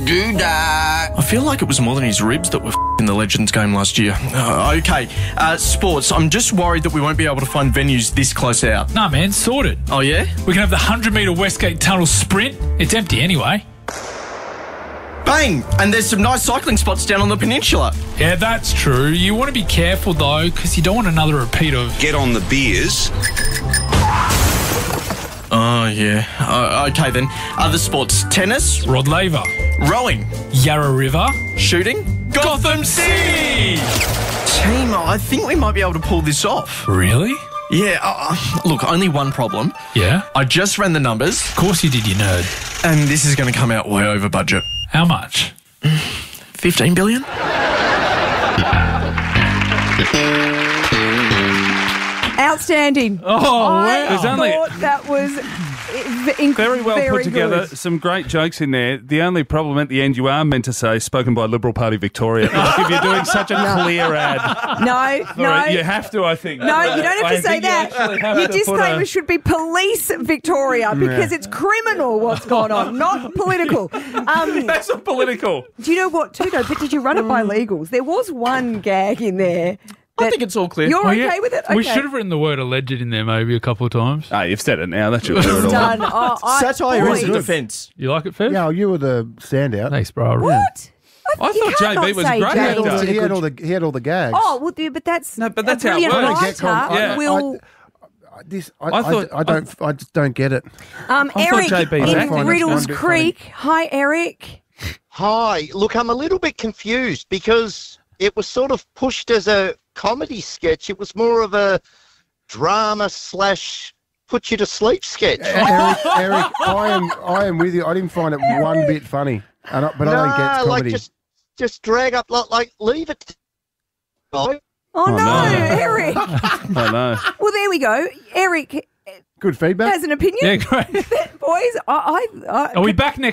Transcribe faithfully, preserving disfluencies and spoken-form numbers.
do that. I feel like it was more than his ribs that were in the Legends game last year. Uh, okay, uh, sports. I'm just worried that we won't be able to find venues this close out. Nah, man, sorted. Oh, yeah? We can have the one hundred metre Westgate Tunnel sprint. It's empty anyway. Bang! And there's some nice cycling spots down on the peninsula. Yeah, that's true. You want to be careful, though, because you don't want another repeat of... Get on the beers. Oh, yeah. Uh, okay, then. Other sports. Tennis. Rod Laver. Rowing. Yarra River. Shooting. Gotham City! Team, I think we might be able to pull this off. Really? Yeah, uh, look, only one problem. Yeah? I just ran the numbers. Of course you did, you nerd. And this is going to come out way over budget. How much? fifteen billion? Outstanding. Oh, I wow. thought only- that was inc- Very well very put together. good. Some great jokes in there. The only problem at the end you are meant to say, spoken by Liberal Party Victoria. Like if you're doing such a clear ad. No, no. Sorry, you have to, I think. No, you don't have I to say think you that. actually have Your to put disclaimer a- should be Police Victoria because it's criminal what's going on, not political. Um, That's not political. do you know what, too, though? But did you run it by legals? There was one gag in there. I that- think it's all clear. You're Oh, okay yeah. with it? Okay. We should have written the word alleged in there maybe a couple of times. Ah, you've said it now. That's your It's done. Oh, I, Satire is a boys. defence. You like it, Fev? Yeah, you were the standout. Thanks, bro. What? I You thought can't J B not was a say great He had, James all actor. the, did a he, had good all the, he had all the gags. Oh, well, yeah, but that's No, but a that's how it brilliant works. I writer get com- Yeah. will... I, this, I, I I, thought- I don't, I, just don't get it. Um, I thought Eric J B was in acting. Riddles That's one bit Creek. Hi, Eric. Hi. Look, I'm a little bit confused because it was sort of pushed as a comedy sketch. It was more of a drama slash put you to sleep sketch. Eric, Eric, I am, I am with you. I didn't find it one bit funny, and I, but I don't get Nah, comedy. like just just drag up like, like leave it. Oh, Oh, no, no. Eric. I know. Well, there we go. Eric Good feedback. has an opinion. Yeah, great. Boys, I... I, I Are we back next